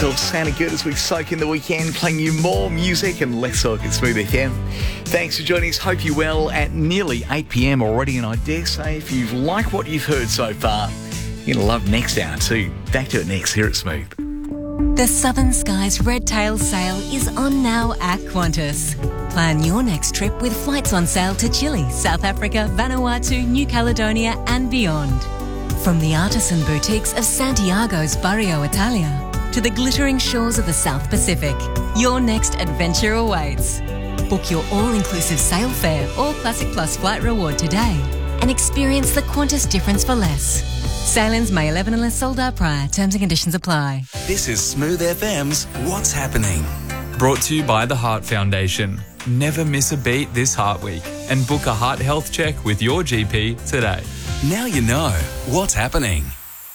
yourself sounding good as we soak in the weekend, playing you more music and less talk at Smooth FM. Thanks for joining us. Hope you're well at nearly 8 p.m. already, and I dare say if you like what you've heard so far, you're going to love next hour too. Back to it next here at Smooth. The Southern Skies Red Tail Sale is on now at Qantas. Plan your next trip with flights on sale to Chile, South Africa, Vanuatu, New Caledonia and beyond. From the artisan boutiques of Santiago's Barrio Italia to the glittering shores of the South Pacific, your next adventure awaits. Book your all-inclusive sail fare or Classic Plus flight reward today and experience the Qantas difference for less. Sailings May 11 unless sold out prior. Terms and conditions apply. This is Smooth FM's What's Happening. Brought to you by the Heart Foundation. Never miss a beat this Heart Week and book a heart health check with your GP today. Now you know what's happening.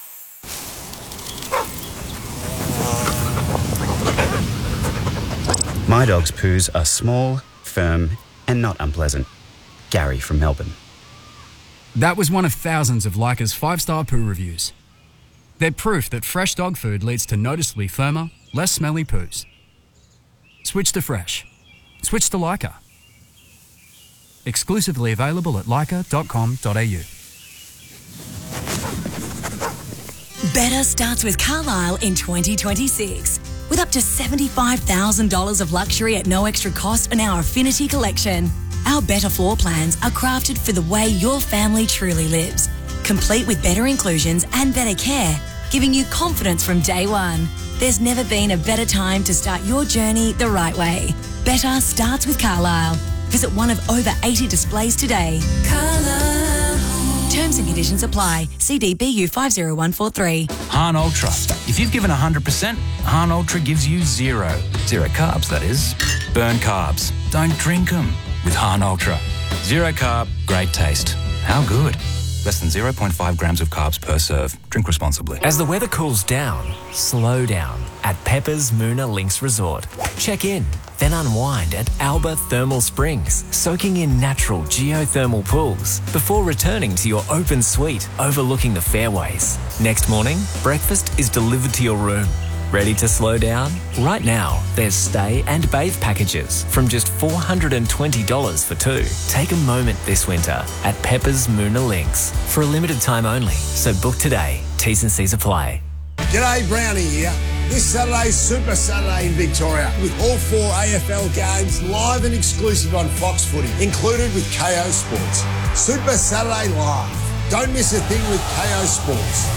My dog's poos are small, firm, and not unpleasant. Gary from Melbourne. That was one of thousands of Leica's 5-star poo reviews. They're proof that fresh dog food leads to noticeably firmer, less smelly poos. Switch to fresh. Switch to Leica. Exclusively available at leica.com.au. Better starts with Carlisle in 2026. With up to $75,000 of luxury at no extra cost on our Affinity collection. Our better floor plans are crafted for the way your family truly lives. Complete with better inclusions and better care, giving you confidence from day one. There's never been a better time to start your journey the right way. Better starts with Carlisle. Visit one of over 80 displays today. Carlisle. Terms and conditions apply. CDBU 50143. Hahn Ultra. If you've given 100%, Hahn Ultra gives you zero. Zero carbs, that is. Burn carbs. Don't drink them with Hahn Ultra. Zero carb, great taste. How good? Less than 0.5 grams of carbs per serve. Drink responsibly. As the weather cools down, slow down at Pepper's Moona Links Resort. Check in, then unwind at Alba Thermal Springs, soaking in natural geothermal pools before returning to your open suite overlooking the fairways. Next morning, breakfast is delivered to your room. Ready to slow down? Right now, there's stay and bathe packages from just $420 for two. Take a moment this winter at Pepper's Moona Links for a limited time only. So book today. T's and C's apply. G'day, Brownie here. This Saturday's Super Saturday in Victoria with all 4 AFL games live and exclusive on Fox Footy, included with KO Sports. Super Saturday Live. Don't miss a thing with KO Sports.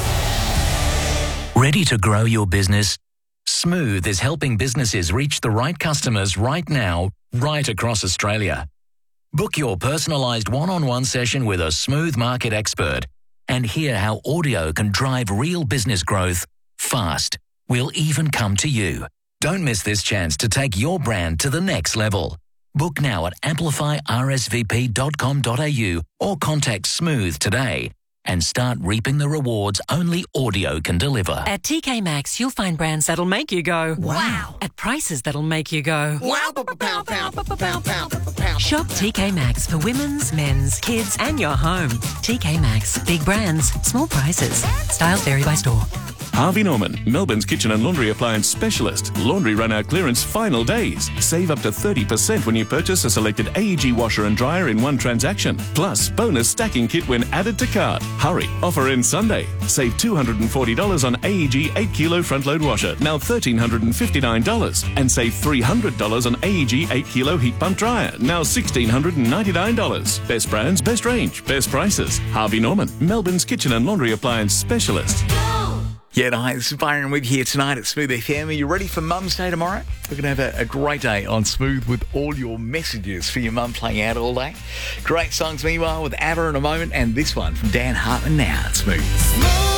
Ready to grow your business? Smooth is helping businesses reach the right customers right now, right across Australia. Book your personalised one-on-one session with a Smooth market expert and hear how audio can drive real business growth fast. We'll even come to you. Don't miss this chance to take your brand to the next level. Book now at amplifyrsvp.com.au or contact Smooth today and start reaping the rewards only audio can deliver. At TK Maxx, you'll find brands that'll make you go, wow, at prices that'll make you go, wow, Shop TK Maxx for women's, men's, kids, and your home. TK Maxx, big brands, small prices. Styles vary by store. Harvey Norman, Melbourne's kitchen and laundry appliance specialist. Laundry run-out clearance final days. Save up to 30% when you purchase a selected AEG washer and dryer in one transaction. Plus, bonus stacking kit when added to cart. Hurry, offer ends Sunday. Save $240 on AEG 8-kilo front-load washer, now $1,359. And save $300 on AEG 8-kilo heat pump dryer, now $1,699. Best brands, best range, best prices. Harvey Norman, Melbourne's kitchen and laundry appliance specialist. Yeah, hi, this is Byron with you here tonight at Smooth FM. Are you ready for Mum's Day tomorrow? We're going to have a great day on Smooth with all your messages for your mum playing out all day. Great songs meanwhile with ABBA in a moment, and this one from Dan Hartman now at Smooth.